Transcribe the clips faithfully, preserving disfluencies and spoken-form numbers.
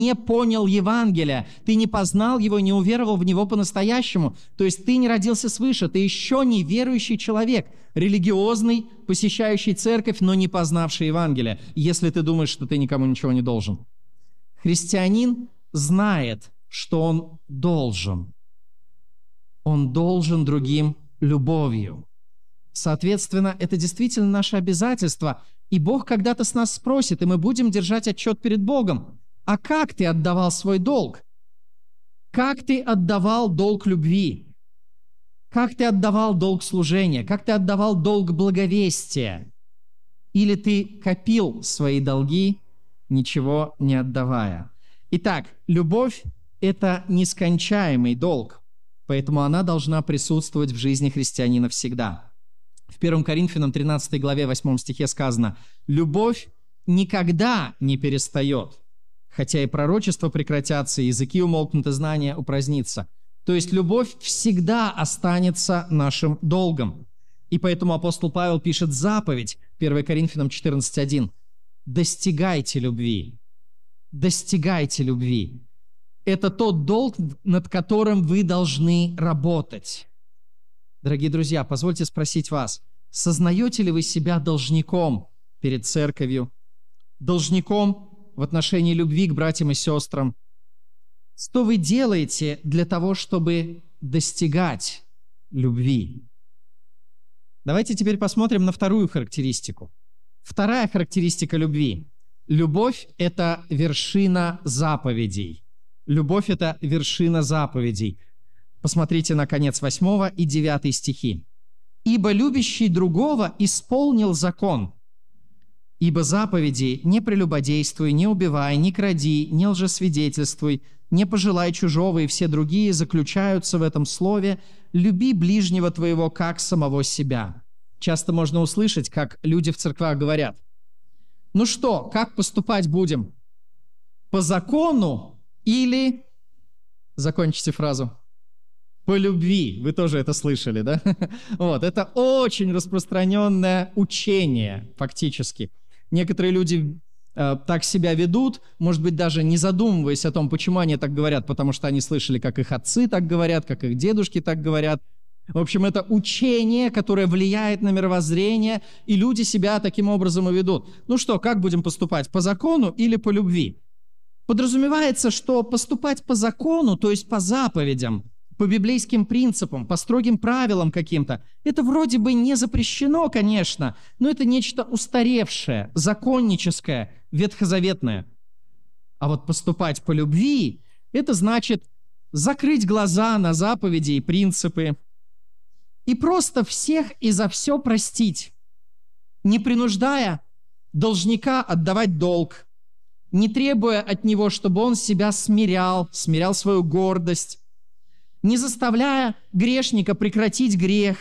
не понял Евангелия, ты не познал его, не уверовал в него по-настоящему. То есть ты не родился свыше, ты еще не верующий человек, религиозный, посещающий церковь, но не познавший Евангелие, если ты думаешь, что ты никому ничего не должен. Христианин знает, что он должен. Он должен другим любовью. Соответственно, это действительно наше обязательство. И Бог когда-то с нас спросит, и мы будем держать отчет перед Богом. А как ты отдавал свой долг? Как ты отдавал долг любви? Как ты отдавал долг служения? Как ты отдавал долг благовестия? Или ты копил свои долги, ничего не отдавая? Итак, любовь – это нескончаемый долг, поэтому она должна присутствовать в жизни христианина всегда. В первом Коринфянам тринадцатой главе восьмом стихе сказано: «Любовь никогда не перестает, хотя и пророчества прекратятся, и языки умолкнут, и знание упразднится». То есть любовь всегда останется нашим долгом. И поэтому апостол Павел пишет заповедь, первое Коринфянам четырнадцать один: «Достигайте любви». Достигайте любви. Это тот долг, над которым вы должны работать. Дорогие друзья, позвольте спросить вас, сознаете ли вы себя должником перед церковью, должником в отношении любви к братьям и сестрам? Что вы делаете для того, чтобы достигать любви? Давайте теперь посмотрим на вторую характеристику. Вторая характеристика любви. Любовь – это вершина заповедей. Любовь – это вершина заповедей. Посмотрите на конец восьмого и девятый стихи. «Ибо любящий другого исполнил закон. Ибо заповеди: не прелюбодействуй, не убивай, не кради, не лжесвидетельствуй, не пожелай чужого, и все другие заключаются в этом слове: люби ближнего твоего, как самого себя». Часто можно услышать, как люди в церквах говорят: «Ну что, как поступать будем? По закону или...» Закончите фразу. «По любви». Вы тоже это слышали, да? Вот, это очень распространенное учение, фактически. Некоторые люди э, так себя ведут, может быть, даже не задумываясь о том, почему они так говорят, потому что они слышали, как их отцы так говорят, как их дедушки так говорят. В общем, это учение, которое влияет на мировоззрение, и люди себя таким образом и ведут. Ну что, как будем поступать, по закону или по любви? Подразумевается, что поступать по закону, то есть по заповедям, по библейским принципам, по строгим правилам каким-то, это вроде бы не запрещено, конечно, но это нечто устаревшее, законническое, ветхозаветное. А вот поступать по любви – это значит закрыть глаза на заповеди и принципы и просто всех и за все простить, не принуждая должника отдавать долг, не требуя от него, чтобы он себя смирял, смирял свою гордость, не заставляя грешника прекратить грех.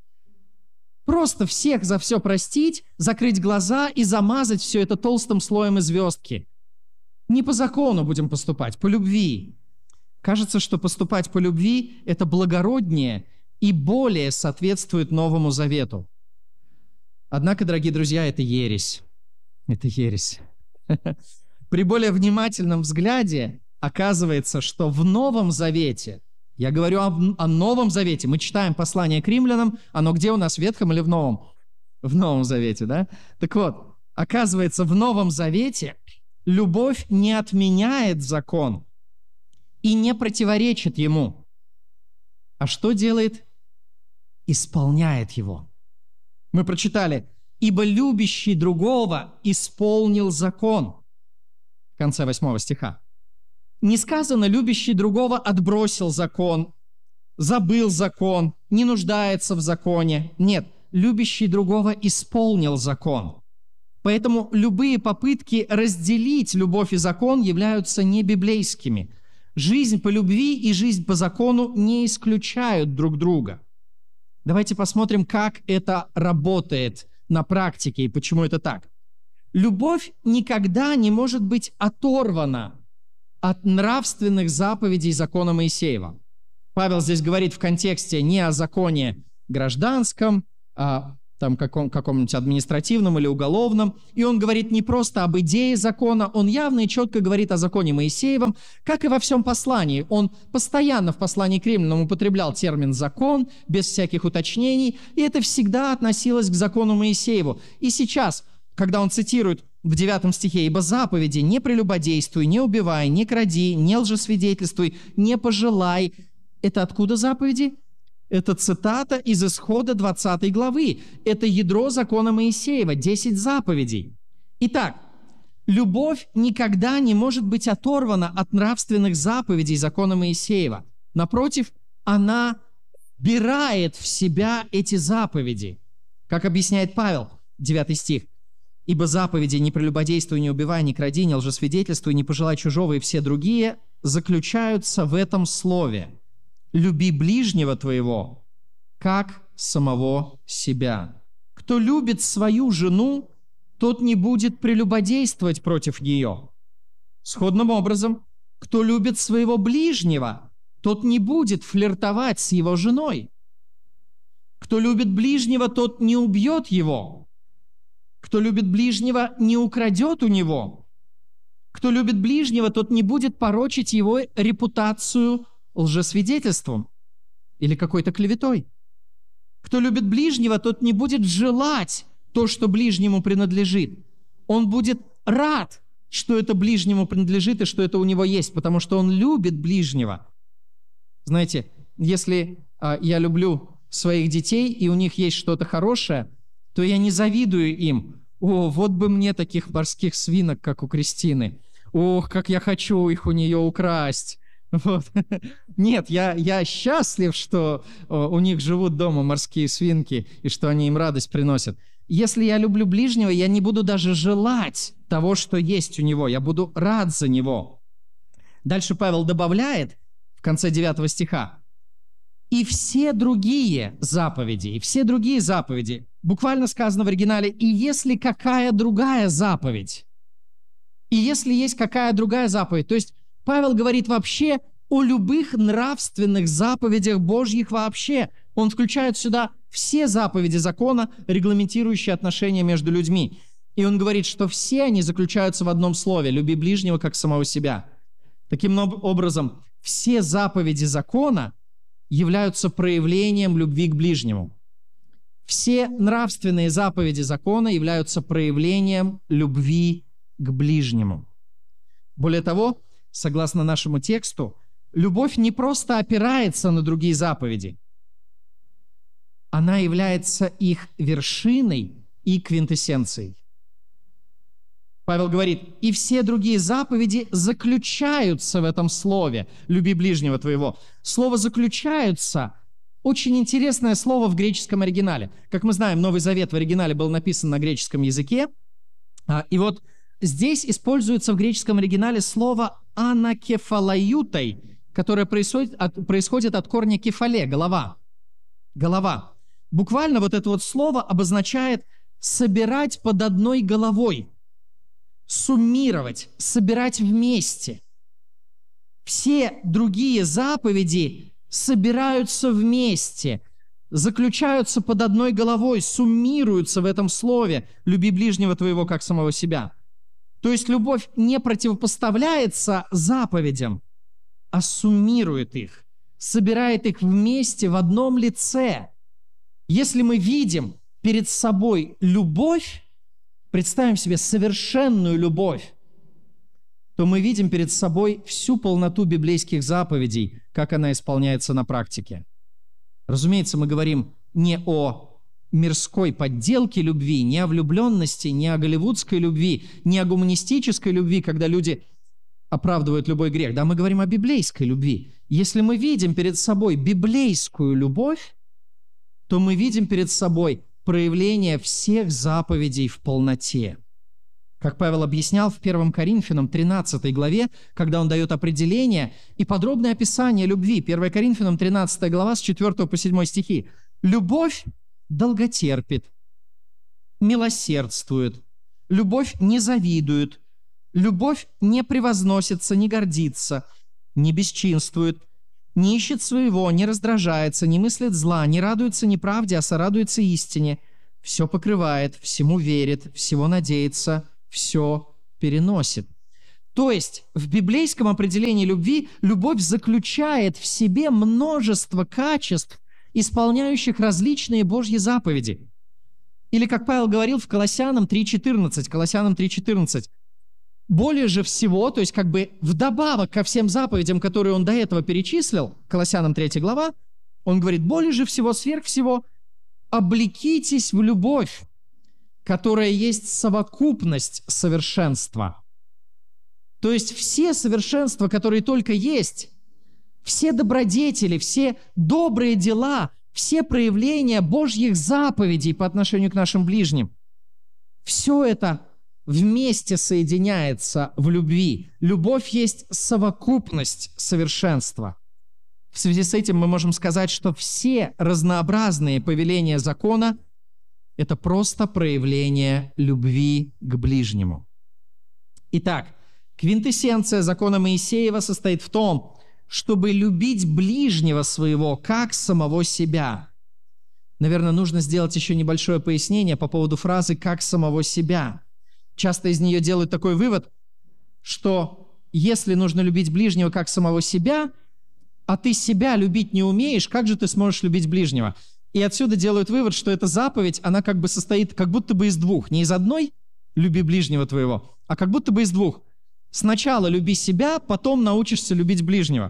Просто всех за все простить, закрыть глаза и замазать все это толстым слоем звездки. Не по закону будем поступать, по любви. Кажется, что поступать по любви – это благороднее и более соответствует Новому Завету. Однако, дорогие друзья, это ересь. Это ересь. При более внимательном взгляде оказывается, что в Новом Завете, я говорю о, о Новом Завете, мы читаем послание к римлянам, оно где у нас, в Ветхом или в Новом? В Новом Завете, да? Так вот, оказывается, в Новом Завете любовь не отменяет закон и не противоречит ему. А что делает? Исполняет его. Мы прочитали: «Ибо любящий другого исполнил закон». В конце восьмого стиха. Не сказано: любящий другого отбросил закон, забыл закон, не нуждается в законе. Нет, любящий другого исполнил закон. Поэтому любые попытки разделить любовь и закон являются небиблейскими. Жизнь по любви и жизнь по закону не исключают друг друга. Давайте посмотрим, как это работает на практике и почему это так. Любовь никогда не может быть оторвана от нравственных заповедей закона Моисеева. Павел здесь говорит в контексте не о законе гражданском, а там каком, каком-нибудь административном или уголовном, и он говорит не просто об идее закона, он явно и четко говорит о законе Моисеевом, как и во всем послании. Он постоянно в послании к римлянам употреблял термин «закон», без всяких уточнений, и это всегда относилось к закону Моисееву. И сейчас, когда он цитирует в девятом стихе: «Ибо заповеди: не прелюбодействуй, не убивай, не кради, не лжесвидетельствуй, не пожелай». Это откуда заповеди? Это цитата из Исхода двадцатой главы. Это ядро закона Моисеева, десять заповедей. Итак, любовь никогда не может быть оторвана от нравственных заповедей закона Моисеева. Напротив, она вбирает в себя эти заповеди. Как объясняет Павел, девятый стих. «Ибо заповеди: не прелюбодействуй, не убивай, не кради, не лжесвидетельствуй, не пожелай чужого» и все другие заключаются в этом слове: «Люби ближнего твоего, как самого себя». Кто любит свою жену, тот не будет прелюбодействовать против нее. Сходным образом, кто любит своего ближнего, тот не будет флиртовать с его женой. Кто любит ближнего, тот не убьет его. Кто любит ближнего, не украдет у него. Кто любит ближнего, тот не будет порочить его репутацию лжесвидетельством или какой-то клеветой. Кто любит ближнего, тот не будет желать то, что ближнему принадлежит. Он будет рад, что это ближнему принадлежит и что это у него есть, потому что он любит ближнего. Знаете, если а, я люблю своих детей, и у них есть что-то хорошее, то я не завидую им. О, вот бы мне таких морских свинок, как у Кристины. Ох, как я хочу их у нее украсть. Вот. Нет, я, я счастлив, что о, у них живут дома морские свинки, и что они им радость приносят. Если я люблю ближнего, я не буду даже желать того, что есть у него. Я буду рад за него. Дальше Павел добавляет в конце девятого стиха: «И все другие заповеди, и все другие заповеди», буквально сказано в оригинале, «и если какая другая заповедь». И если есть какая другая заповедь, то есть Павел говорит вообще о любых нравственных заповедях Божьих вообще. Он включает сюда все заповеди закона, регламентирующие отношения между людьми. И он говорит, что все они заключаются в одном слове: «люби ближнего, как самого себя». Таким образом, все заповеди закона являются проявлением любви к ближнему. Все нравственные заповеди закона являются проявлением любви к ближнему. Более того, согласно нашему тексту, любовь не просто опирается на другие заповеди, она является их вершиной и квинтэссенцией. Павел говорит: «И все другие заповеди заключаются в этом слове: люби ближнего твоего». Слово «заключаются» – очень интересное слово в греческом оригинале. Как мы знаем, Новый Завет в оригинале был написан на греческом языке, и вот здесь используется в греческом оригинале слово «анакефалаютой», которое происходит от, происходит от корня «кефале» – «голова». «Голова». Буквально вот это вот слово обозначает «собирать под одной головой», «суммировать», «собирать вместе». Все другие заповеди собираются вместе, заключаются под одной головой, суммируются в этом слове «люби ближнего твоего, как самого себя». То есть любовь не противопоставляется заповедям, а суммирует их, собирает их вместе в одном лице. Если мы видим перед собой любовь, представим себе совершенную любовь, то мы видим перед собой всю полноту библейских заповедей, как она исполняется на практике. Разумеется, мы говорим не о мирской подделке любви, не о влюбленности, не о голливудской любви, не о гуманистической любви, когда люди оправдывают любой грех. Да, мы говорим о библейской любви. Если мы видим перед собой библейскую любовь, то мы видим перед собой проявление всех заповедей в полноте. Как Павел объяснял в первом Коринфянам тринадцатой главе, когда он дает определение и подробное описание любви. первое Коринфянам тринадцатая глава с четвёртого по седьмой стихи. «Любовь долготерпит, милосердствует, любовь не завидует, любовь не превозносится, не гордится, не бесчинствует, не ищет своего, не раздражается, не мыслит зла, не радуется неправде, а сорадуется истине. все покрывает, всему верит, всего надеется, все переносит. То есть в библейском определении любви любовь заключает в себе множество качеств, исполняющих различные Божьи заповеди. Или, как Павел говорил в Колоссянам три четырнадцать, Колоссянам три четырнадцать, более же всего, то есть как бы вдобавок ко всем заповедям, которые он до этого перечислил, Колоссянам третья глава, он говорит, более же всего, сверх всего, облекитесь в любовь, которая есть совокупность совершенства. То есть все совершенства, которые только есть, все добродетели, все добрые дела, все проявления Божьих заповедей по отношению к нашим ближним, все это вместе соединяется в любви. Любовь есть совокупность совершенства. В связи с этим мы можем сказать, что все разнообразные повеления закона – это просто проявление любви к ближнему. Итак, квинтэссенция закона Моисеева состоит в том, чтобы любить ближнего своего, как самого себя. Наверное, нужно сделать еще небольшое пояснение по поводу фразы «как самого себя». Часто из нее делают такой вывод, что если нужно любить ближнего как самого себя, а ты себя любить не умеешь, как же ты сможешь любить ближнего? И отсюда делают вывод, что эта заповедь, она как бы состоит как будто бы из двух. Не из одной «люби ближнего твоего», а как будто бы из двух. Сначала люби себя, потом научишься любить ближнего.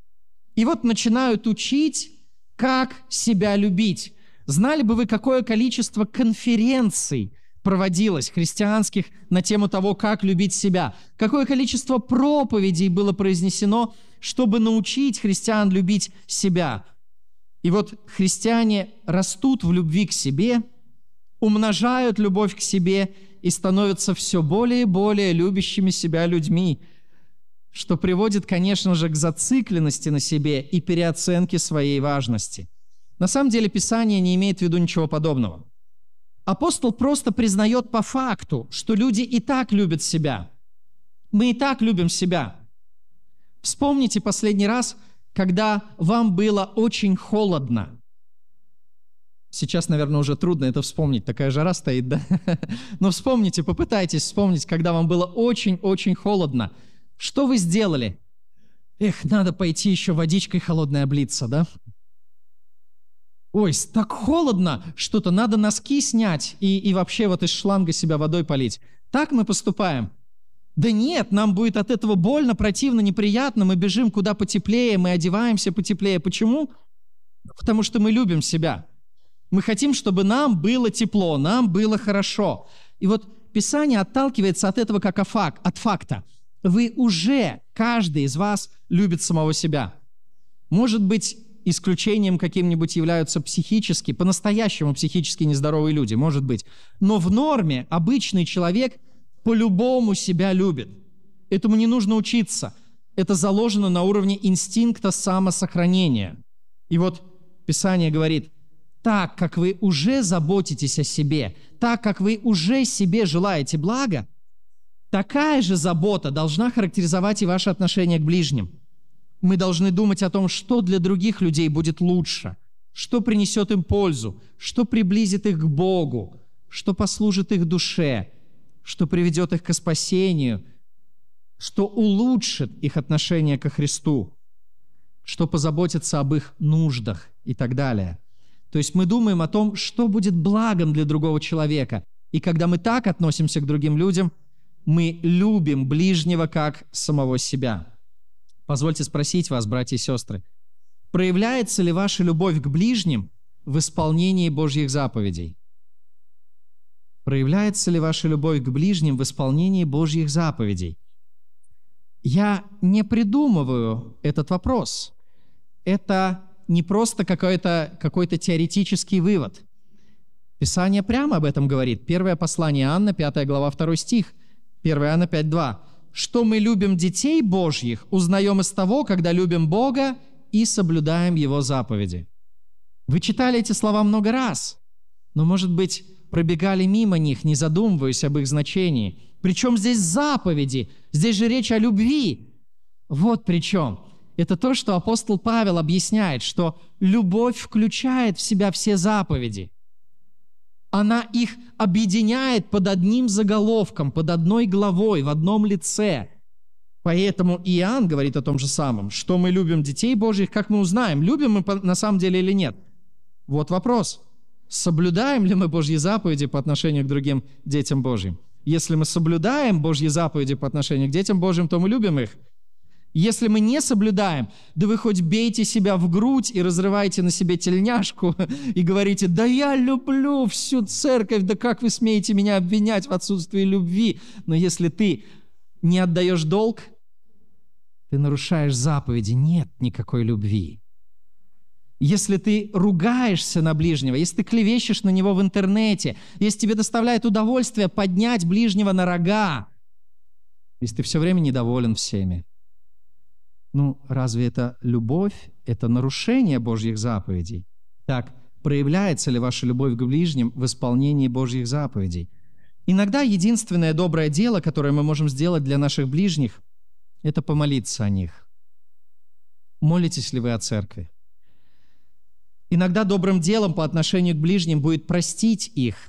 И вот начинают учить, как себя любить. Знали бы вы, какое количество конференций проводилось христианских на тему того, как любить себя? Какое количество проповедей было произнесено, чтобы научить христиан любить себя? И вот христиане растут в любви к себе, умножают любовь к себе и становятся все более и более любящими себя людьми, что приводит, конечно же, к зацикленности на себе и переоценке своей важности. На самом деле Писание не имеет в виду ничего подобного. Апостол просто признает по факту, что люди и так любят себя. Мы и так любим себя. Вспомните последний раз, когда вам было очень холодно. Сейчас, наверное, уже трудно это вспомнить, такая жара стоит, да? Но вспомните, попытайтесь вспомнить, когда вам было очень-очень холодно. Что вы сделали? Эх, надо пойти еще водичкой холодной облиться, да? Ой, так холодно, что-то надо носки снять и, и вообще вот из шланга себя водой полить. Так мы поступаем? Да нет, нам будет от этого больно, противно, неприятно, мы бежим куда потеплее, мы одеваемся потеплее. Почему? Потому что мы любим себя. Мы хотим, чтобы нам было тепло, нам было хорошо. И вот Писание отталкивается от этого как от факта. Вы уже, каждый из вас любит самого себя. Может быть, исключением каким-нибудь являются психически, по-настоящему психически нездоровые люди, может быть. Но в норме обычный человек по-любому себя любит. Этому не нужно учиться. Это заложено на уровне инстинкта самосохранения. И вот Писание говорит, так как вы уже заботитесь о себе, так как вы уже себе желаете блага, такая же забота должна характеризовать и ваше отношение к ближним. Мы должны думать о том, что для других людей будет лучше, что принесет им пользу, что приблизит их к Богу, что послужит их душе, что приведет их к спасению, что улучшит их отношение ко Христу, что позаботится об их нуждах и так далее. То есть мы думаем о том, что будет благом для другого человека. И когда мы так относимся к другим людям, мы любим ближнего как самого себя. Позвольте спросить вас, братья и сестры, проявляется ли ваша любовь к ближним в исполнении Божьих заповедей? Проявляется ли ваша любовь к ближним в исполнении Божьих заповедей? Я не придумываю этот вопрос. Это не просто какой-то, какой-то теоретический вывод. Писание прямо об этом говорит. Первое послание Иоанна, пятая глава, второй стих. первое Иоанна пять два. «Что мы любим детей Божьих, узнаем из того, когда любим Бога и соблюдаем Его заповеди». Вы читали эти слова много раз, но, может быть, пробегали мимо них, не задумываясь об их значении. Причем здесь заповеди? Здесь же речь о любви. Вот причем. Это то, что апостол Павел объясняет, что любовь включает в себя все заповеди. Она их объединяет под одним заголовком, под одной главой, в одном лице. Поэтому Иоанн говорит о том же самом, что мы любим детей Божьих, как мы узнаем, любим мы на самом деле или нет. Вот вопрос. Соблюдаем ли мы Божьи заповеди по отношению к другим детям Божьим? Если мы соблюдаем Божьи заповеди по отношению к детям Божьим, то мы любим их. Если мы не соблюдаем, да вы хоть бейте себя в грудь и разрывайте на себе тельняшку и говорите: да я люблю всю церковь, да как вы смеете меня обвинять в отсутствии любви? Но если ты не отдаешь долг, ты нарушаешь заповеди, нет никакой любви. Если ты ругаешься на ближнего, если ты клевещешь на него в интернете, если тебе доставляет удовольствие поднять ближнего на рога, если ты все время недоволен всеми, ну, разве это любовь? Это нарушение Божьих заповедей? Так, проявляется ли ваша любовь к ближним в исполнении Божьих заповедей? Иногда единственное доброе дело, которое мы можем сделать для наших ближних, это помолиться о них. Молитесь ли вы о церкви? Иногда добрым делом по отношению к ближним будет простить их.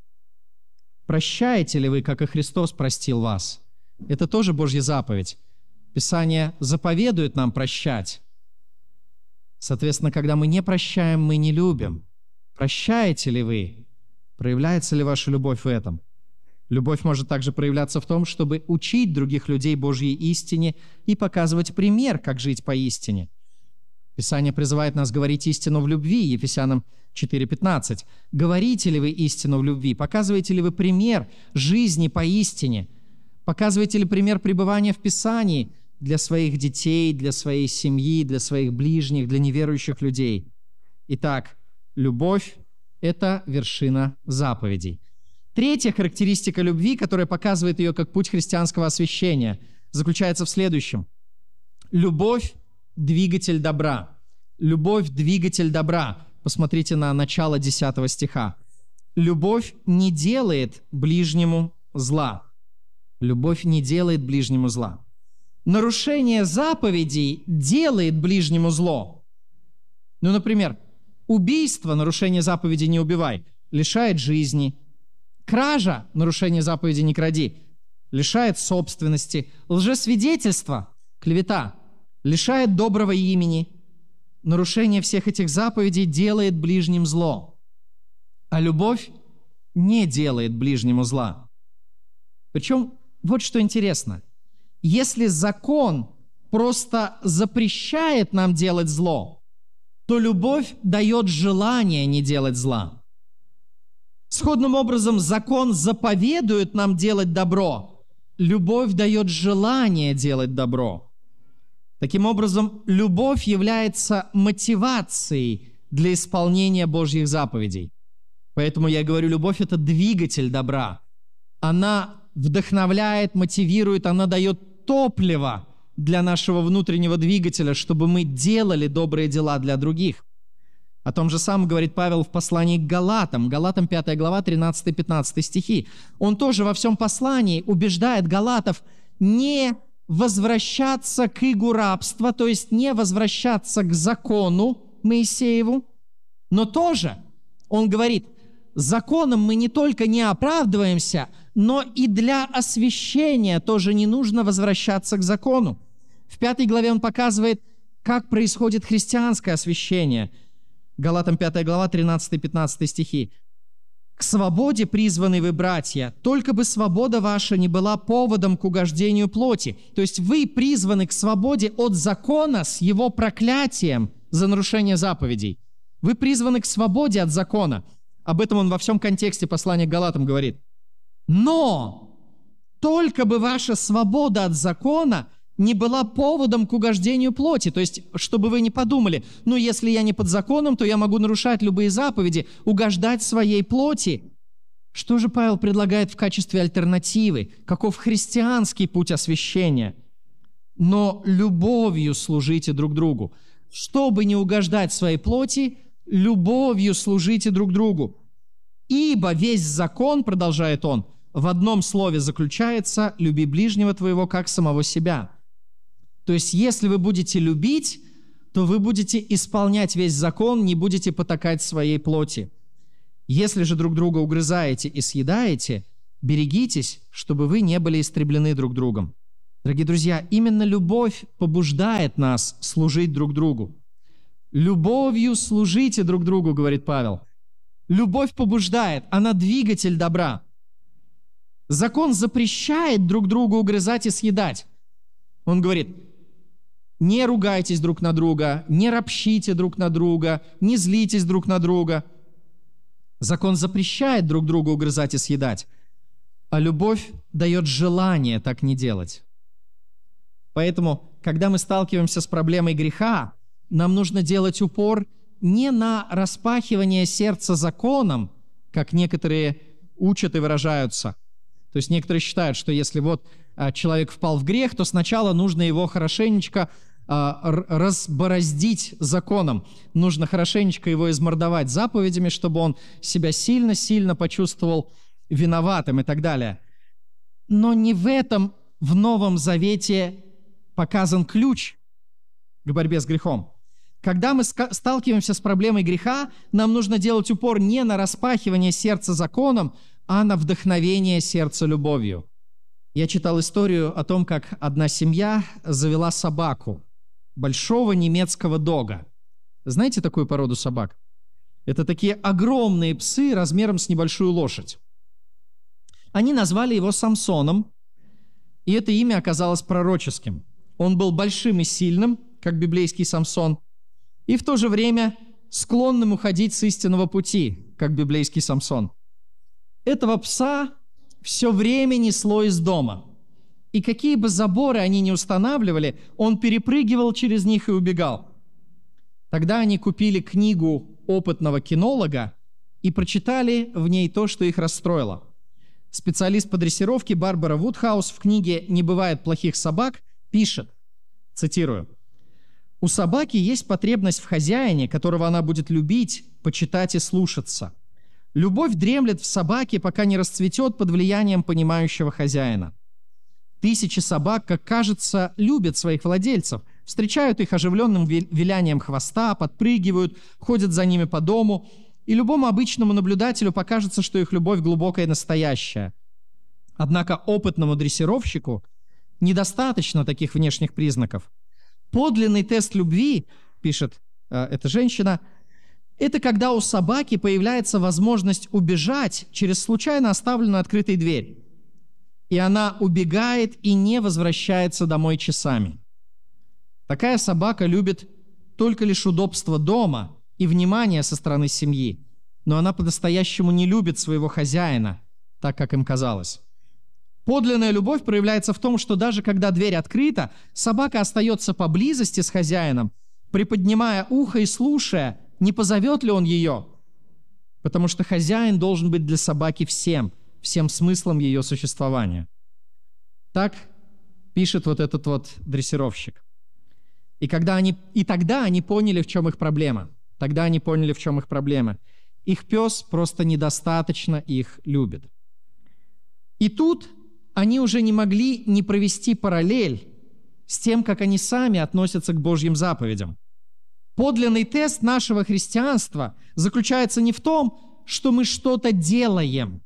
Прощаете ли вы, как и Христос простил вас? Это тоже Божья заповедь. Писание заповедует нам прощать. Соответственно, когда мы не прощаем, мы не любим. Прощаете ли вы? Проявляется ли ваша любовь в этом? Любовь может также проявляться в том, чтобы учить других людей Божьей истине и показывать пример, как жить по истине. Писание призывает нас говорить истину в любви, Ефесянам четыре пятнадцать. Говорите ли вы истину в любви? Показываете ли вы пример жизни по истине? Показываете ли пример пребывания в Писании для своих детей, для своей семьи, для своих ближних, для неверующих людей? Итак, любовь – это вершина заповедей. Третья характеристика любви, которая показывает ее как путь христианского освящения, заключается в следующем. Любовь – двигатель добра. Любовь – двигатель добра. Посмотрите на начало десятого стиха. Любовь не делает ближнему зла. Любовь не делает ближнему зла. Нарушение заповедей делает ближнему зло. Ну, например, убийство, нарушение заповеди «не убивай», лишает жизни. Кража, нарушение заповеди «не кради», лишает собственности. Лжесвидетельство, клевета, лишает доброго имени. Нарушение всех этих заповедей делает ближним зло. А любовь не делает ближнему зла. Причем, вот что интересно. Если закон просто запрещает нам делать зло, то любовь дает желание не делать зла. Сходным образом, закон заповедует нам делать добро, любовь дает желание делать добро. Таким образом, любовь является мотивацией для исполнения Божьих заповедей. Поэтому я говорю, любовь – это двигатель добра. Она вдохновляет, мотивирует, она дает топливо для нашего внутреннего двигателя, чтобы мы делали добрые дела для других. О том же самом говорит Павел в послании к Галатам. Галатам пятая глава, тринадцатый-пятнадцатый стихи. Он тоже во всем послании убеждает галатов не возвращаться к игу рабства, то есть не возвращаться к закону Моисееву, но тоже он говорит, законом мы не только не оправдываемся, но и для освящения тоже не нужно возвращаться к закону. В пятой главе он показывает, как происходит христианское освящение. Галатам пятая глава, тринадцатый-пятнадцатый стихи. «К свободе призваны вы, братья, только бы свобода ваша не была поводом к угождению плоти». То есть вы призваны к свободе от закона с его проклятием за нарушение заповедей. Вы призваны к свободе от закона. Об этом он во всем контексте послания к Галатам говорит. Но только бы ваша свобода от закона не была поводом к угождению плоти. То есть, чтобы вы не подумали, ну, если я не под законом, то я могу нарушать любые заповеди, угождать своей плоти. Что же Павел предлагает в качестве альтернативы? Каков христианский путь освящения? Но любовью служите друг другу. Чтобы не угождать своей плоти, любовью служите друг другу. Ибо весь закон, продолжает он, в одном слове заключается: люби ближнего твоего, как самого себя. То есть, если вы будете любить, то вы будете исполнять весь закон, не будете потакать своей плоти. Если же друг друга угрызаете и съедаете, берегитесь, чтобы вы не были истреблены друг другом. Дорогие друзья, именно любовь побуждает нас служить друг другу. Любовью служите друг другу, говорит Павел. Любовь побуждает, она двигатель добра. Закон запрещает друг другу угрызать и съедать. Он говорит: не ругайтесь друг на друга, не ропщите друг на друга, не злитесь друг на друга. Закон запрещает друг другу угрызать и съедать, а любовь дает желание так не делать. Поэтому, когда мы сталкиваемся с проблемой греха, нам нужно делать упор не на распахивание сердца законом, как некоторые учат и выражаются. То есть некоторые считают, что если вот а, человек впал в грех, то сначала нужно его хорошенечко а, разбороздить законом. Нужно хорошенечко его измордовать заповедями, чтобы он себя сильно-сильно почувствовал виноватым и так далее. Но не в этом в Новом Завете показан ключ к борьбе с грехом. Когда мы сталкиваемся с проблемой греха, нам нужно делать упор не на распахивание сердца законом, а на вдохновение сердца любовью. Я читал историю о том, как одна семья завела собаку, большого немецкого дога. Знаете такую породу собак? Это такие огромные псы размером с небольшую лошадь. Они назвали его Самсоном, и это имя оказалось пророческим. Он был большим и сильным, как библейский Самсон, и в то же время склонным уходить с истинного пути, как библейский Самсон. Этого пса все время несло из дома. И какие бы заборы они ни устанавливали, он перепрыгивал через них и убегал. Тогда они купили книгу опытного кинолога и прочитали в ней то, что их расстроило. Специалист по дрессировке Барбара Вудхаус в книге «Не бывает плохих собак» пишет, цитирую: «У собаки есть потребность в хозяине, которого она будет любить, почитать и слушаться. Любовь дремлет в собаке, пока не расцветет под влиянием понимающего хозяина. Тысячи собак, как кажется, любят своих владельцев, встречают их оживленным вилянием хвоста, подпрыгивают, ходят за ними по дому, и любому обычному наблюдателю покажется, что их любовь глубокая и настоящая. Однако опытному дрессировщику недостаточно таких внешних признаков. Подлинный тест любви, пишет э, эта женщина, это когда у собаки появляется возможность убежать через случайно оставленную открытой дверь. И она убегает и не возвращается домой часами. Такая собака любит только лишь удобство дома и внимание со стороны семьи, но она по-настоящему не любит своего хозяина, так как им казалось. Подлинная любовь проявляется в том, что даже когда дверь открыта, собака остается поблизости с хозяином, приподнимая ухо и слушая, не позовет ли он ее, потому что хозяин должен быть для собаки всем, всем смыслом ее существования. Так пишет вот этот вот дрессировщик. И, когда они, и тогда они поняли, в чем их проблема. Тогда они поняли, в чем их проблема. Их пес просто недостаточно их любит. И тут они уже не могли не провести параллель с тем, как они сами относятся к Божьим заповедям. Подлинный тест нашего христианства заключается не в том, что мы что-то делаем,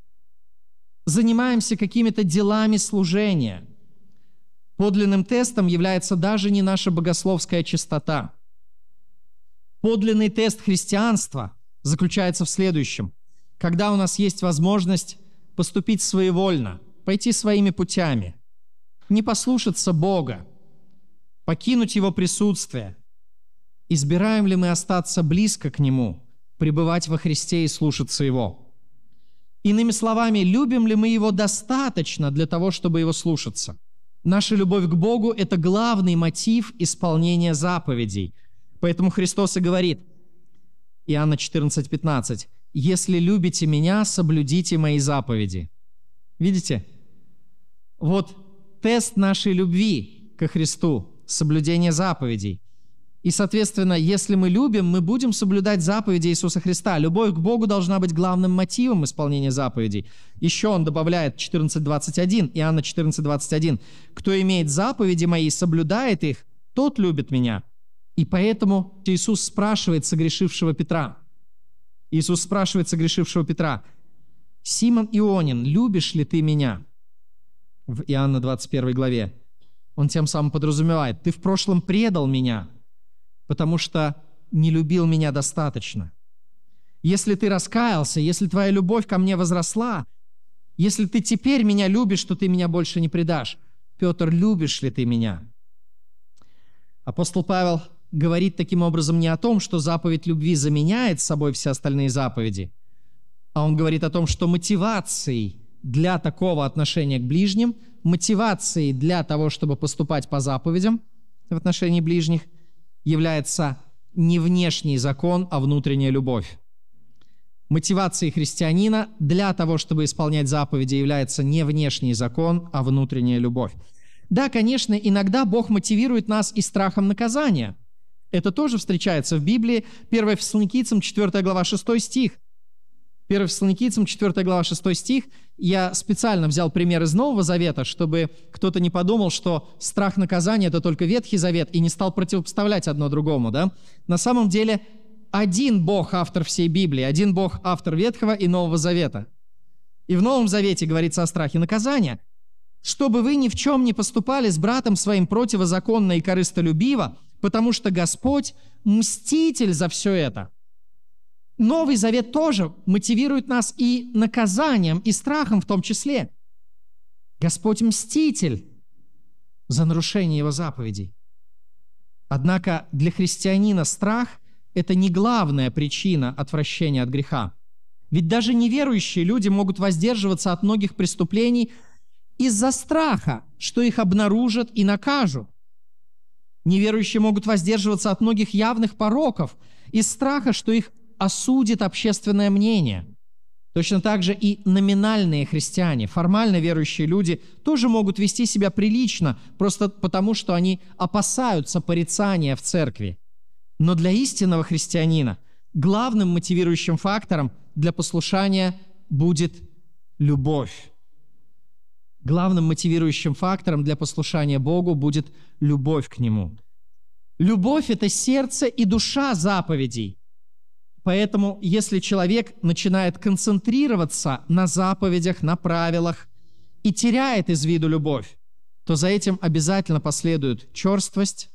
занимаемся какими-то делами служения. Подлинным тестом является даже не наша богословская чистота. Подлинный тест христианства заключается в следующем. Когда у нас есть возможность поступить своевольно, пойти своими путями, не послушаться Бога, покинуть Его присутствие, избираем ли мы остаться близко к Нему, пребывать во Христе и слушаться Его? Иными словами, любим ли мы Его достаточно для того, чтобы Его слушаться? Наша любовь к Богу – это главный мотив исполнения заповедей. Поэтому Христос и говорит, Иоанна четырнадцать пятнадцать, «Если любите Меня, соблюдите Мои заповеди». Видите? Вот тест нашей любви ко Христу – соблюдение заповедей. И, соответственно, если мы любим, мы будем соблюдать заповеди Иисуса Христа. Любовь к Богу должна быть главным мотивом исполнения заповедей. Еще он добавляет четырнадцать двадцать один, Иоанна четырнадцать двадцать один. «Кто имеет заповеди Мои, соблюдает их, тот любит Меня». И поэтому Иисус спрашивает согрешившего Петра, Иисус спрашивает согрешившего Петра: «Симон Ионин, любишь ли ты меня?» В Иоанна двадцать первой главе. Он тем самым подразумевает: ты в прошлом предал меня, потому что не любил меня достаточно. Если ты раскаялся, если твоя любовь ко мне возросла, если ты теперь меня любишь, то ты меня больше не предашь. Петр, любишь ли ты меня? Апостол Павел говорит таким образом не о том, что заповедь любви заменяет собой все остальные заповеди, а он говорит о том, что мотивацией для такого отношения к ближним, мотивацией для того, чтобы поступать по заповедям в отношении ближних, является не внешний закон, а внутренняя любовь. Мотивацией христианина для того, чтобы исполнять заповеди, является не внешний закон, а внутренняя любовь. Да, конечно, иногда Бог мотивирует нас и страхом наказания. Это тоже встречается в Библии. первое Фессалоникийцам, четвёртая глава, шестой стих. первое Фессалоникийцам, четвёртая глава, шестой стих. Я специально взял пример из Нового Завета, чтобы кто-то не подумал, что страх наказания – это только Ветхий Завет, и не стал противопоставлять одно другому. Да? На самом деле, один Бог – автор всей Библии, один Бог – автор Ветхого и Нового Завета. И в Новом Завете говорится о страхе наказания. «Чтобы вы ни в чем не поступали с братом своим противозаконно и корыстолюбиво, потому что Господь – мститель за все это». Новый Завет тоже мотивирует нас и наказанием, и страхом в том числе. Господь мститель за нарушение Его заповедей. Однако для христианина страх – это не главная причина отвращения от греха. Ведь даже неверующие люди могут воздерживаться от многих преступлений из-за страха, что их обнаружат и накажут. Неверующие могут воздерживаться от многих явных пороков из страха, что их осудит общественное мнение. Точно так же и номинальные христиане, формально верующие люди, тоже могут вести себя прилично, просто потому, что они опасаются порицания в церкви. Но для истинного христианина главным мотивирующим фактором для послушания будет любовь. Главным мотивирующим фактором для послушания Богу будет любовь к Нему. Любовь – это сердце и душа заповедей. Поэтому, если человек начинает концентрироваться на заповедях, на правилах и теряет из виду любовь, то за этим обязательно последует черствость,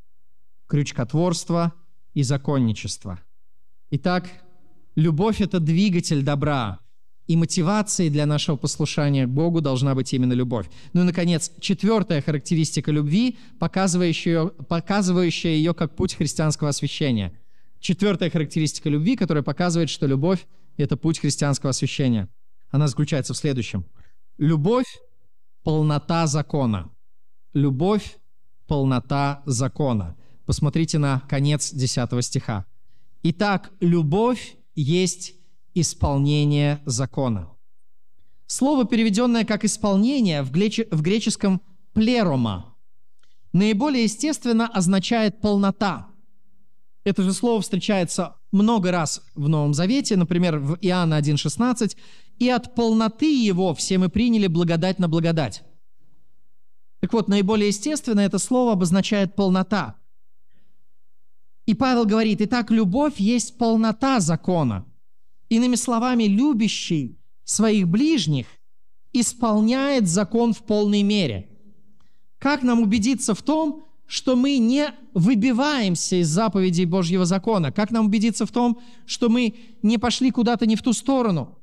крючкотворство и законничество. Итак, любовь – это двигатель добра, и мотивацией для нашего послушания к Богу должна быть именно любовь. Ну и, наконец, четвертая характеристика любви, показывающая ее, показывающая ее как путь христианского освящения. Четвертая характеристика любви, которая показывает, что любовь – это путь христианского освящения. Она заключается в следующем. Любовь – полнота закона. Любовь – полнота закона. Посмотрите на конец десятого стиха. Итак, любовь есть исполнение закона. Слово, переведенное как «исполнение», в, греч... в греческом «плерома», наиболее естественно означает «полнота». Это же слово встречается много раз в Новом Завете, например, в Иоанна один шестнадцать, «И от полноты Его все мы приняли благодать на благодать». Так вот, наиболее естественно это слово обозначает «полнота». И Павел говорит: «Итак, любовь есть полнота закона». Иными словами, любящий своих ближних исполняет закон в полной мере. Как нам убедиться в том, что мы не выбиваемся из заповедей Божьего закона? Как нам убедиться в том, что мы не пошли куда-то не в ту сторону?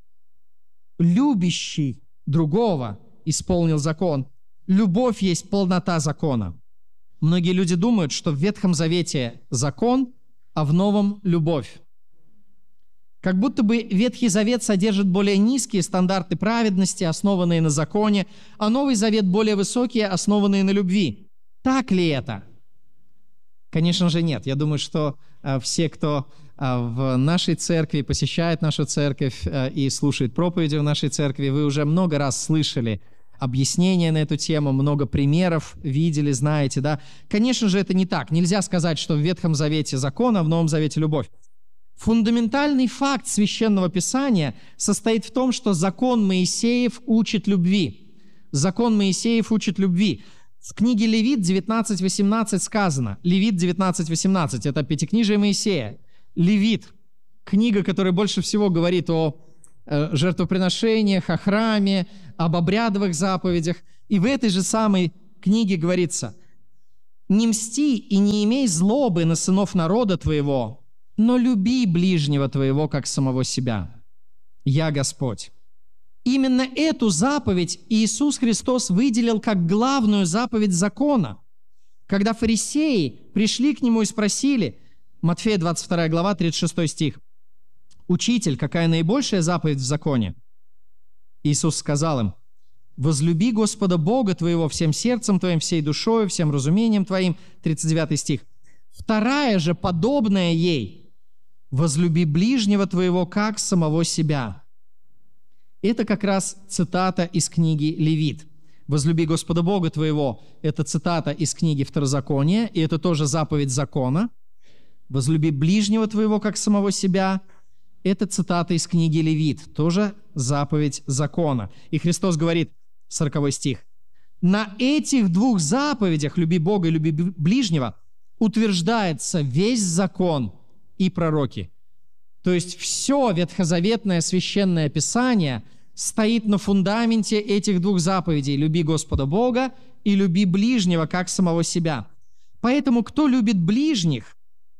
Любящий другого исполнил закон. Любовь есть полнота закона. Многие люди думают, что в Ветхом Завете закон, а в Новом – любовь. Как будто бы Ветхий Завет содержит более низкие стандарты праведности, основанные на законе, а Новый Завет более высокие, основанные на любви. Так ли это? Конечно же нет. Я думаю, что а, все, кто а, в нашей церкви, посещает нашу церковь а, и слушает проповеди в нашей церкви, вы уже много раз слышали объяснения на эту тему, много примеров видели, знаете, да? Конечно же, это не так. Нельзя сказать, что в Ветхом Завете закон, а в Новом Завете любовь. Фундаментальный факт Священного Писания состоит в том, что закон Моисеев учит любви. Закон Моисеев учит любви. В книге Левит девятнадцать восемнадцать сказано, Левит девятнадцать восемнадцать, это Пятикнижие Моисея. Левит, книга, которая больше всего говорит о э, жертвоприношениях, о храме, об обрядовых заповедях. И в этой же самой книге говорится: «Не мсти и не имей злобы на сынов народа твоего, но люби ближнего твоего, как самого себя. Я Господь». Именно эту заповедь Иисус Христос выделил как главную заповедь закона. Когда фарисеи пришли к Нему и спросили, Матфея двадцать вторая глава, тридцать шестой стих, «Учитель, какая наибольшая заповедь в законе?» Иисус сказал им: «Возлюби Господа Бога твоего всем сердцем твоим, всей душою, всем разумением твоим». тридцать девятый стих. «Вторая же, подобная ей, возлюби ближнего твоего, как самого себя». Это как раз цитата из книги Левит. «Возлюби Господа Бога твоего» – это цитата из книги Второзакония, и это тоже заповедь закона. «Возлюби ближнего твоего, как самого себя» – это цитата из книги Левит, тоже заповедь закона. И Христос говорит, сороковой стих, «На этих двух заповедях, люби Бога и люби ближнего, утверждается весь закон и пророки». То есть все ветхозаветное священное писание стоит на фундаменте этих двух заповедей: «Люби Господа Бога» и «Люби ближнего, как самого себя». Поэтому кто любит ближних,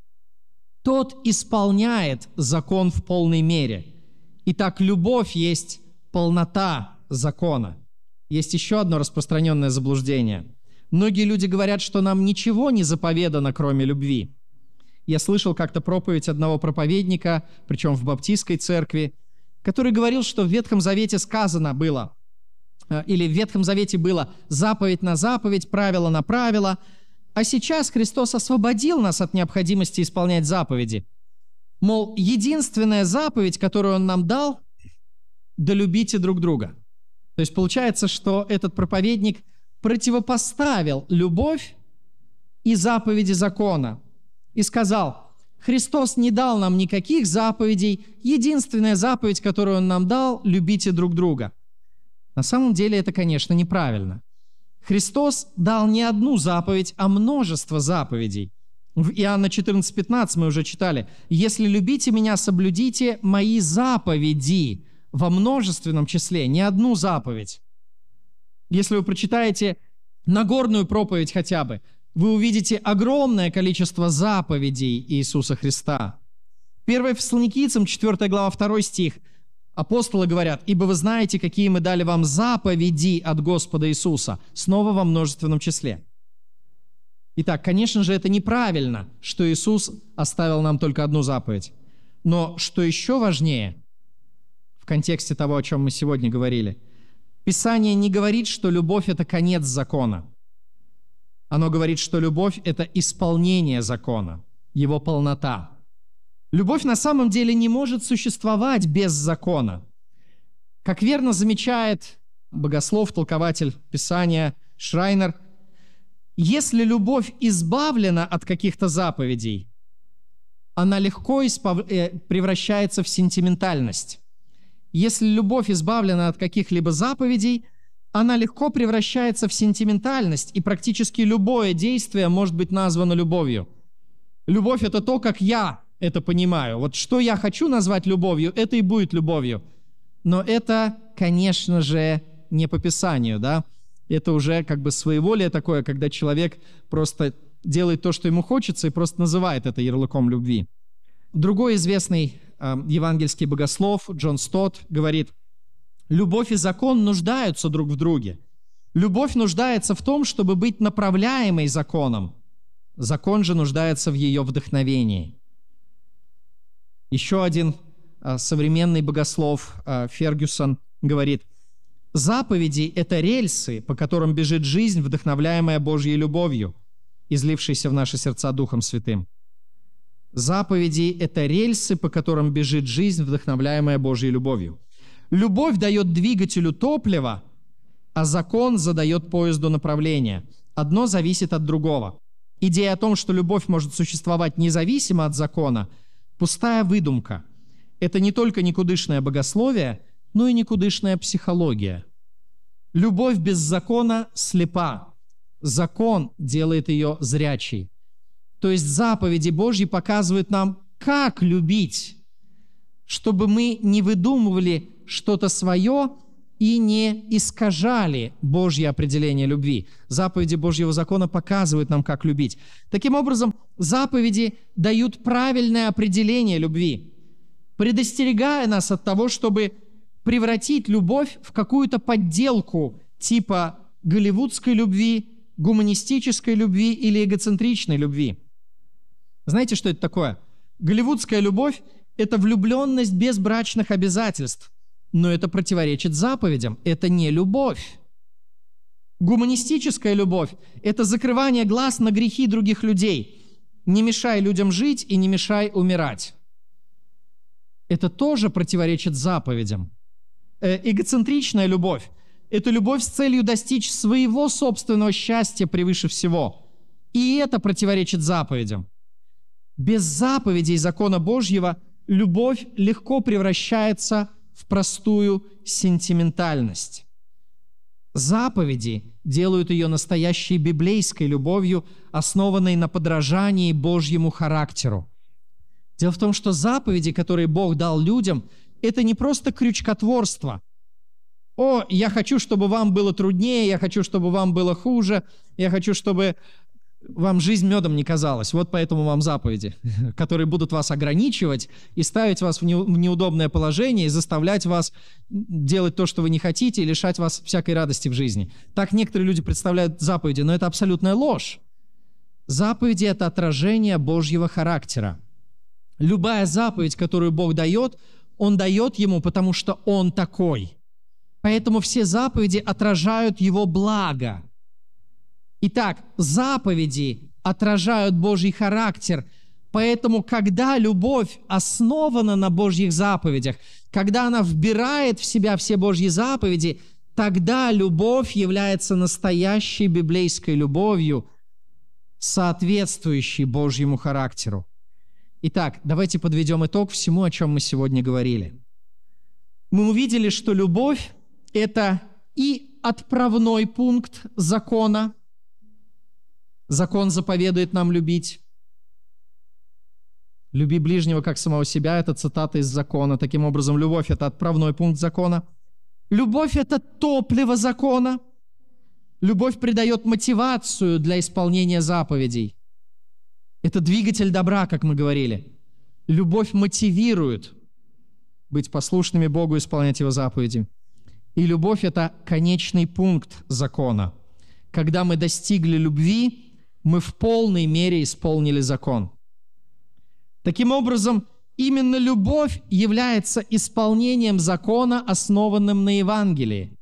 тот исполняет закон в полной мере. Итак, любовь есть полнота закона. Есть еще одно распространенное заблуждение. Многие люди говорят, что нам ничего не заповедано, кроме любви. Я слышал как-то проповедь одного проповедника, причем в баптистской церкви, который говорил, что в Ветхом Завете сказано было, или в Ветхом Завете было заповедь на заповедь, правило на правило, а сейчас Христос освободил нас от необходимости исполнять заповеди. Мол, единственная заповедь, которую Он нам дал, да любите друг друга. То есть получается, что этот проповедник противопоставил любовь и заповеди закона. И сказал: Христос не дал нам никаких заповедей, единственная заповедь, которую Он нам дал – любите друг друга. На самом деле это, конечно, неправильно. Христос дал не одну заповедь, а множество заповедей. В Иоанна четырнадцать пятнадцать мы уже читали: «Если любите Меня, соблюдите Мои заповеди», во множественном числе, не одну заповедь. Если вы прочитаете Нагорную проповедь хотя бы, вы увидите огромное количество заповедей Иисуса Христа. первое Фессалоникийцам, четвёртая глава, второй стих. Апостолы говорят: «Ибо вы знаете, какие мы дали вам заповеди от Господа Иисуса», снова во множественном числе. Итак, конечно же, это неправильно, что Иисус оставил нам только одну заповедь. Но что еще важнее, в контексте того, о чем мы сегодня говорили, Писание не говорит, что любовь – это конец закона. Оно говорит, что любовь – это исполнение закона, его полнота. Любовь на самом деле не может существовать без закона. Как верно замечает богослов, толкователь Писания Шрайнер, если любовь избавлена от каких-то заповедей, она легко испов... превращается в сентиментальность. Если любовь избавлена от каких-либо заповедей, она легко превращается в сентиментальность, и практически любое действие может быть названо любовью. Любовь – это то, как я это понимаю. Вот что я хочу назвать любовью, это и будет любовью. Но это, конечно же, не по Писанию, да? Это уже как бы своеволие такое, когда человек просто делает то, что ему хочется, и просто называет это ярлыком любви. Другой известный э, евангельский богослов Джон Стотт говорит: «Любовь и закон нуждаются друг в друге. Любовь нуждается в том, чтобы быть направляемой законом. Закон же нуждается в ее вдохновении». Еще один э, современный богослов э, Фергюсон говорит: «Заповеди – это рельсы, по которым бежит жизнь, вдохновляемая Божьей любовью, излившейся в наши сердца Духом Святым». Заповеди – это рельсы, по которым бежит жизнь, вдохновляемая Божьей любовью. Любовь дает двигателю топливо, а закон задает поезду направление. Одно зависит от другого. Идея о том, что любовь может существовать независимо от закона – пустая выдумка. Это не только никудышное богословие, но и никудышная психология. Любовь без закона слепа. Закон делает ее зрячей. То есть заповеди Божьи показывают нам, как любить. чтобы мы не выдумывали что-то свое и не искажали Божье определение любви. Заповеди Божьего закона показывают нам, как любить. Таким образом, заповеди дают правильное определение любви, предостерегая нас от того, чтобы превратить любовь в какую-то подделку типа голливудской любви, гуманистической любви или эгоцентричной любви. Знаете, что это такое? Голливудская любовь – это влюбленность без брачных обязательств, но это противоречит заповедям, это не любовь. Гуманистическая любовь – это закрывание глаз на грехи других людей. Не мешай людям жить и не мешай умирать. Это тоже противоречит заповедям. Э, эгоцентричная любовь – это любовь с целью достичь своего собственного счастья превыше всего. И это противоречит заповедям. Без заповедей закона Божьего любовь легко превращается в простую сентиментальность. Заповеди делают ее настоящей библейской любовью, основанной на подражании Божьему характеру. Дело в том, что заповеди, которые Бог дал людям, это не просто крючкотворство. «О, я хочу, чтобы вам было труднее, я хочу, чтобы вам было хуже, я хочу, чтобы вам жизнь медом не казалась. Вот поэтому вам заповеди, которые будут вас ограничивать и ставить вас в неудобное положение и заставлять вас делать то, что вы не хотите, и лишать вас всякой радости в жизни». Так некоторые люди представляют заповеди, но это абсолютная ложь. Заповеди – это отражение Божьего характера. Любая заповедь, которую Бог дает, Он дает ему, потому что Он такой. Поэтому все заповеди отражают Его благо. Итак, заповеди отражают Божий характер, поэтому, когда любовь основана на Божьих заповедях, когда она вбирает в себя все Божьи заповеди, тогда любовь является настоящей библейской любовью, соответствующей Божьему характеру. Итак, давайте подведем итог всему, о чем мы сегодня говорили. Мы увидели, что любовь – это и отправной пункт закона. Закон заповедует нам любить. «Люби ближнего, как самого себя» – это цитата из закона. Таким образом, любовь – это отправной пункт закона. Любовь – это топливо закона. Любовь придает мотивацию для исполнения заповедей. Это двигатель добра, как мы говорили. Любовь мотивирует быть послушными Богу и исполнять Его заповеди. И любовь – это конечный пункт закона. Когда мы достигли любви, мы в полной мере исполнили закон. Таким образом, именно любовь является исполнением закона, основанным на Евангелии.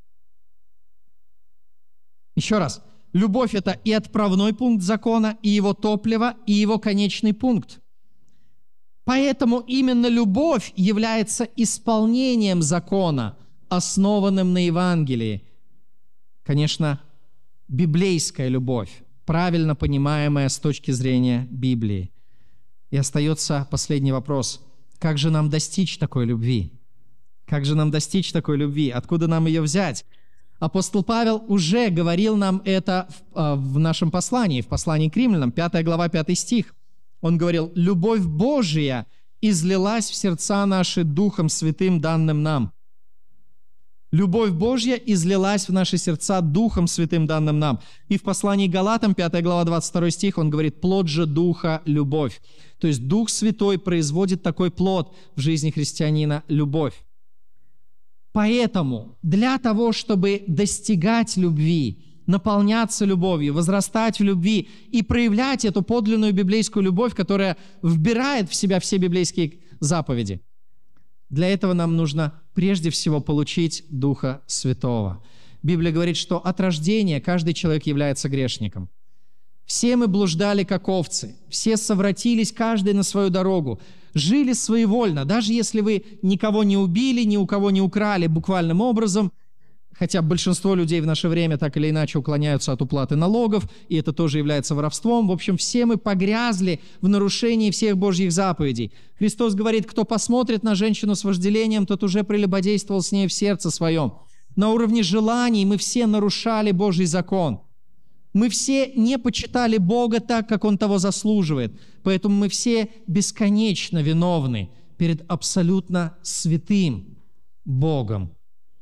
Еще раз. Любовь – это и отправной пункт закона, и его топливо, и его конечный пункт. Поэтому именно любовь является исполнением закона, основанным на Евангелии. Конечно, библейская любовь, правильно понимаемая с точки зрения Библии. И остается последний вопрос. Как же нам достичь такой любви? Как же нам достичь такой любви? Откуда нам ее взять? Апостол Павел уже говорил нам это в, в нашем послании, в послании к Римлянам, пятая глава, пятый стих. Он говорил: «Любовь Божия излилась в сердца наши Духом Святым, данным нам». Любовь Божья излилась в наши сердца Духом Святым, данным нам. И в послании к Галатам, пятая глава, двадцать второй стих, он говорит: «Плод же Духа – любовь». То есть Дух Святой производит такой плод в жизни христианина – любовь. Поэтому для того, чтобы достигать любви, наполняться любовью, возрастать в любви и проявлять эту подлинную библейскую любовь, которая вбирает в себя все библейские заповеди, для этого нам нужно прежде всего получить Духа Святого. Библия говорит, что от рождения каждый человек является грешником. Все мы блуждали, как овцы, все совратились, каждый на свою дорогу, жили своевольно, даже если вы никого не убили, ни у кого не украли буквальным образом, хотя большинство людей в наше время так или иначе уклоняются от уплаты налогов, и это тоже является воровством. В общем, все мы погрязли в нарушении всех Божьих заповедей. Христос говорит: кто посмотрит на женщину с вожделением, тот уже прелюбодействовал с ней в сердце своем. На уровне желаний мы все нарушали Божий закон. Мы все не почитали Бога так, как Он того заслуживает. Поэтому мы все бесконечно виновны перед абсолютно святым Богом.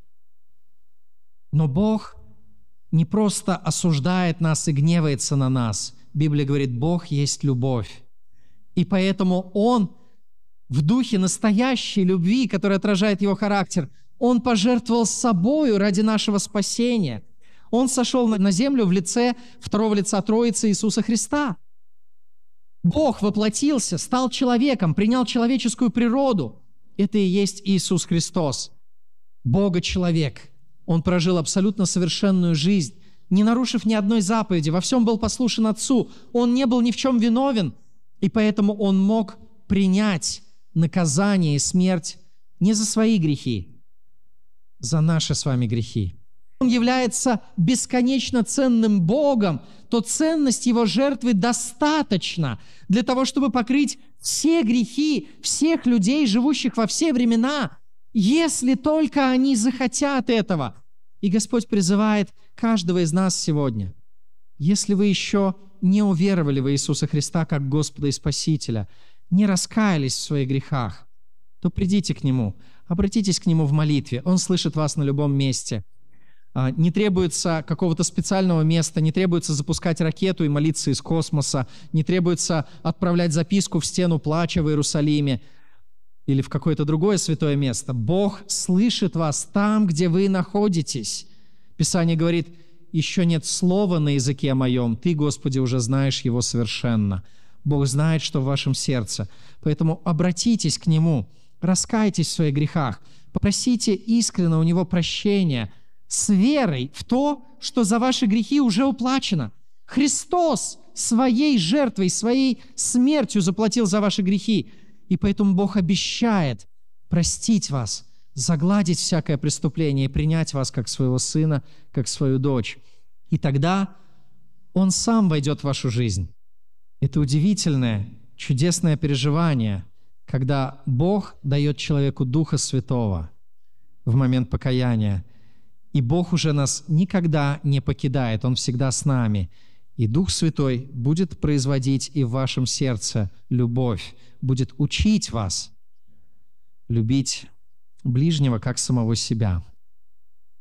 Но Бог не просто осуждает нас и гневается на нас. Библия говорит, Бог есть любовь. И поэтому Он в духе настоящей любви, которая отражает Его характер, Он пожертвовал собою ради нашего спасения. Он сошел на землю в лице второго лица Троицы Иисуса Христа. Бог воплотился, стал человеком, принял человеческую природу. Это и есть Иисус Христос, Бога-человек. Он прожил абсолютно совершенную жизнь, не нарушив ни одной заповеди, во всем был послушен Отцу. Он не был ни в чем виновен, и поэтому Он мог принять наказание и смерть не за свои грехи, за наши с вами грехи. Он является бесконечно ценным Богом, то ценность Его жертвы достаточна для того, чтобы покрыть все грехи всех людей, живущих во все времена, если только они захотят этого. И Господь призывает каждого из нас сегодня, если вы еще не уверовали в Иисуса Христа как Господа и Спасителя, не раскаялись в своих грехах, то придите к Нему, обратитесь к Нему в молитве. Он слышит вас на любом месте. Не требуется какого-то специального места, не требуется запускать ракету и молиться из космоса, не требуется отправлять записку в стену плача в Иерусалиме или в какое-то другое святое место. Бог слышит вас там, где вы находитесь. Писание говорит, еще нет слова на языке моем, Ты, Господи, уже знаешь его совершенно. Бог знает, что в вашем сердце. Поэтому обратитесь к Нему, раскайтесь в своих грехах, попросите искренне у Него прощения, с верой в то, что за ваши грехи уже уплачено. Христос своей жертвой, своей смертью заплатил за ваши грехи. И поэтому Бог обещает простить вас, загладить всякое преступление и принять вас как своего сына, как свою дочь. И тогда Он сам войдет в вашу жизнь. Это удивительное, чудесное переживание, когда Бог дает человеку Духа Святого в момент покаяния. И Бог уже нас никогда не покидает, Он всегда с нами. И Дух Святой будет производить и в вашем сердце любовь, будет учить вас любить ближнего как самого себя.